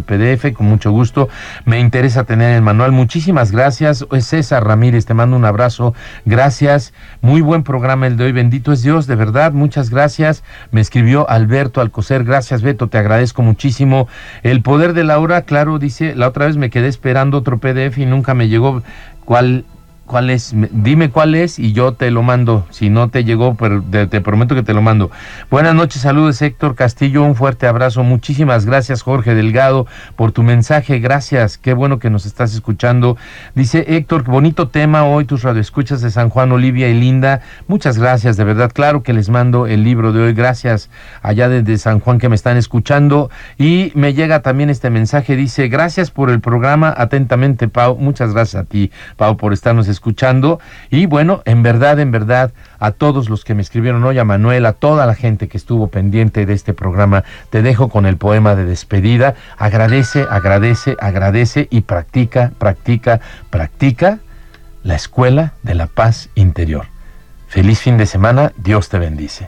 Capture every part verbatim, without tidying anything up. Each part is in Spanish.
el P D F, con mucho gusto. Me interesa tener el manual. Muchísimas gracias. César Ramírez, te mando un abrazo. Gracias. Muy buen programa el de hoy. Bendito es Dios, de verdad. Muchas gracias. Me escribió Alberto Alcocer. Gracias, Beto. Te agradezco muchísimo. El poder de la hora, claro, dice, la otra vez me quedé esperando otro P D F y nunca me llegó. ¿Cuál? ¿Cuál es? Dime cuál es y yo te lo mando. Si no te llegó, pero te, te prometo que te lo mando. Buenas noches, saludos Héctor Castillo, un fuerte abrazo. Muchísimas gracias, Jorge Delgado, por tu mensaje. Gracias, qué bueno que nos estás escuchando. Dice Héctor, bonito tema hoy, tus radioescuchas de San Juan, Olivia y Linda. Muchas gracias, de verdad. Claro que les mando el libro de hoy. Gracias allá desde San Juan que me están escuchando. Y me llega también este mensaje, dice, gracias por el programa, atentamente, Pau. Muchas gracias a ti, Pau, por estarnos escuchando. escuchando y bueno, en verdad, en verdad, a todos los que me escribieron hoy, a Manuel, a toda la gente que estuvo pendiente de este programa, te dejo con el poema de despedida. Agradece, agradece, agradece y practica, practica, practica la escuela de la paz interior. Feliz fin de semana, Dios te bendice.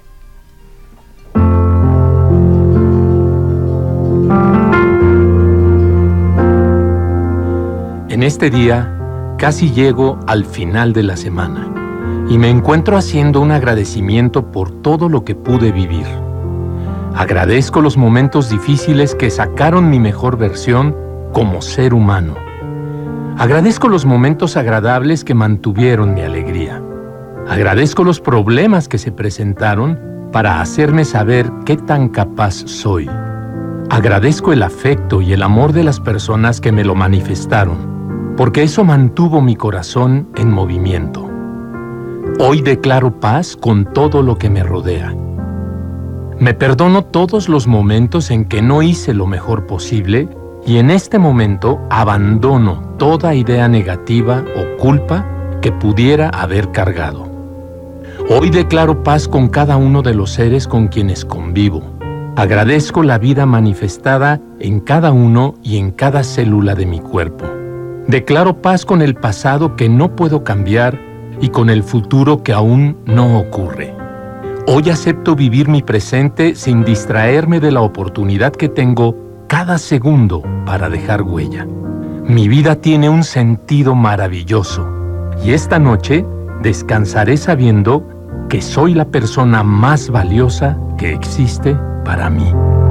En este día casi llego al final de la semana y me encuentro haciendo un agradecimiento por todo lo que pude vivir. Agradezco los momentos difíciles que sacaron mi mejor versión como ser humano. Agradezco los momentos agradables que mantuvieron mi alegría. Agradezco los problemas que se presentaron para hacerme saber qué tan capaz soy. Agradezco el afecto y el amor de las personas que me lo manifestaron, porque eso mantuvo mi corazón en movimiento. Hoy declaro paz con todo lo que me rodea. Me perdono todos los momentos en que no hice lo mejor posible y en este momento abandono toda idea negativa o culpa que pudiera haber cargado. Hoy declaro paz con cada uno de los seres con quienes convivo. Agradezco la vida manifestada en cada uno y en cada célula de mi cuerpo. Declaro paz con el pasado que no puedo cambiar y con el futuro que aún no ocurre. Hoy acepto vivir mi presente sin distraerme de la oportunidad que tengo cada segundo para dejar huella. Mi vida tiene un sentido maravilloso y esta noche descansaré sabiendo que soy la persona más valiosa que existe para mí.